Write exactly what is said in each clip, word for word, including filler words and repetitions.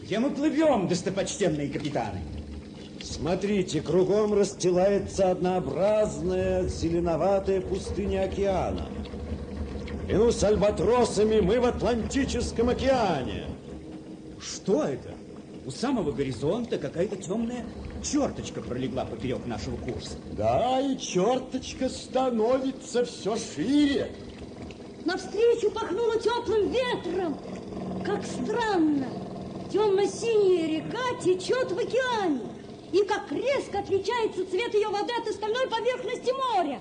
Где мы плывем, достопочтенные капитаны? Смотрите, кругом расстилается однообразная зеленоватая пустыня океана. Клянусь альбатросами, мы в Атлантическом океане. Что это? У самого горизонта какая-то темная черточка пролегла поперек нашего курса. Да, и черточка становится все шире. Навстречу пахнуло теплым ветром. Как странно. Темно-синяя река течет в океане. И как резко отличается цвет ее воды от остальной поверхности моря.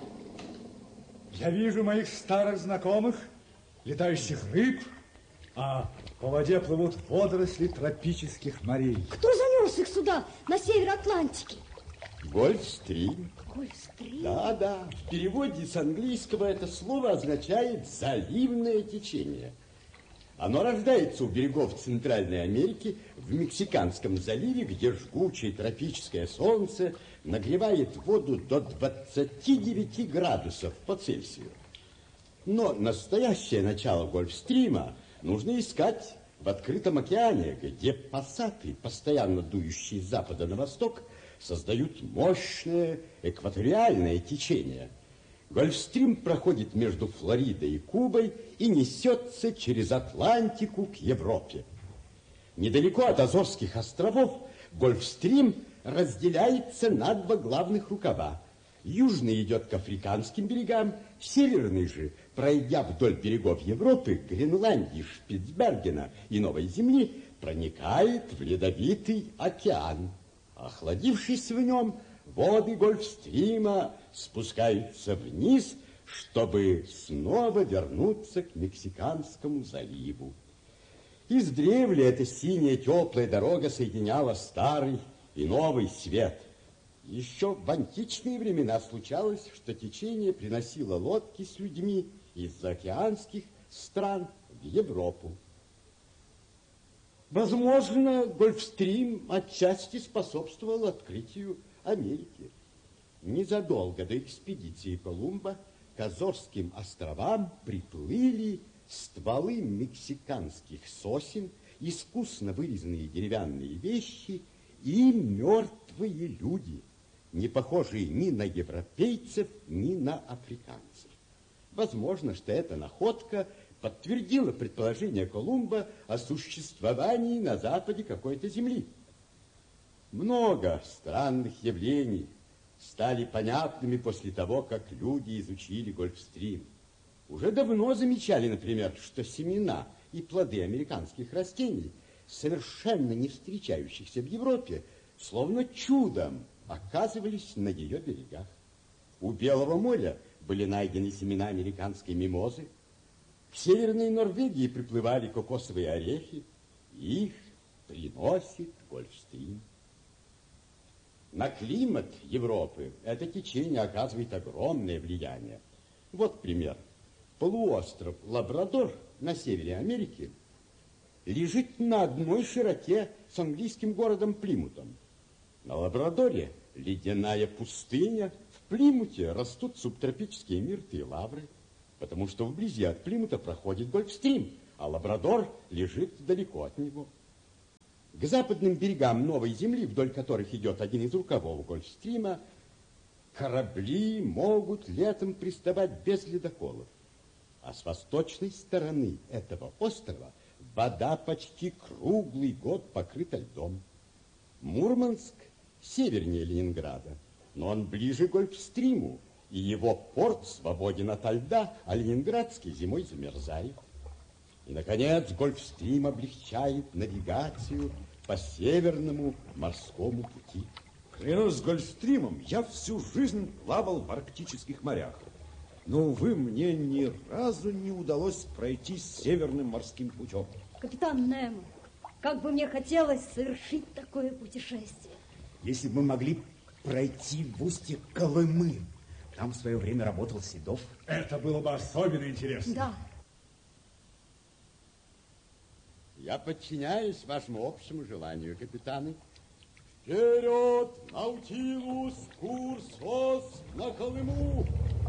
Я вижу моих старых знакомых, летающих рыб, а по воде плывут водоросли тропических морей. Кто занес их сюда, на север Атлантики? Гольфстрим. Гольфстрим? Да, да. В переводе с английского это слово означает заливное течение. Оно рождается у берегов Центральной Америки, в Мексиканском заливе, где жгучее тропическое солнце нагревает воду до двадцати девяти градусов по Цельсию. Но настоящее начало Гольфстрима нужно искать в открытом океане, где пассаты, постоянно дующие с запада на восток, создают мощное экваториальное течение. Гольфстрим проходит между Флоридой и Кубой и несется через Атлантику к Европе. Недалеко от Азорских островов Гольфстрим разделяется на два главных рукава. Южный идет к африканским берегам, северный же, пройдя вдоль берегов Европы, Гренландии, Шпицбергена и Новой Земли, проникает в Ледовитый океан. Охладившись в нем, воды Гольфстрима спускаются вниз, чтобы снова вернуться к Мексиканскому заливу. Издревле эта синяя теплая дорога соединяла старый и новый свет. Еще в античные времена случалось, что течение приносило лодки с людьми из заокеанских стран в Европу. Возможно, Гольфстрим отчасти способствовал открытию Америки. Незадолго до экспедиции Колумба к Азорским островам приплыли стволы мексиканских сосен, искусно вырезанные деревянные вещи и мертвые люди, не похожие ни на европейцев, ни на африканцев. Возможно, что эта находка подтвердила предположение Колумба о существовании на западе какой-то земли. Много странных явлений стали понятными после того, как люди изучили Гольфстрим. Уже давно замечали, например, что семена и плоды американских растений, совершенно не встречающихся в Европе, словно чудом оказывались на ее берегах. У Белого моря были найдены семена американской мимозы. В Северной Норвегии приплывали кокосовые орехи. Их приносит Гольфстрим. На климат Европы это течение оказывает огромное влияние. Вот пример. Полуостров Лабрадор на севере Америки лежит на одной широте с английским городом Плимутом. На Лабрадоре ледяная пустыня, в Плимуте растут субтропические мирты и лавры, потому что вблизи от Плимута проходит Гольфстрим, а Лабрадор лежит далеко от него. К западным берегам Новой Земли, вдоль которых идет один из рукавов Гольфстрима, корабли могут летом приставать без ледоколов. А с восточной стороны этого острова вода почти круглый год покрыта льдом. Мурманск севернее Ленинграда, но он ближе к Гольфстриму, и его порт свободен ото льда, а ленинградский зимой замерзает. И, наконец, Гольфстрим облегчает навигацию по Северному морскому пути. Клянусь Гольфстримом, я всю жизнь плавал в арктических морях. Но, увы, мне ни разу не удалось пройти Северным морским путем. Капитан Немо, как бы мне хотелось совершить такое путешествие. Если бы мы могли пройти в устье Колымы. Там в свое время работал Седов. Это было бы особенно интересно. Да. Я подчиняюсь вашему общему желанию, капитаны. Вперед, Наутилус, курс ос на Колыму!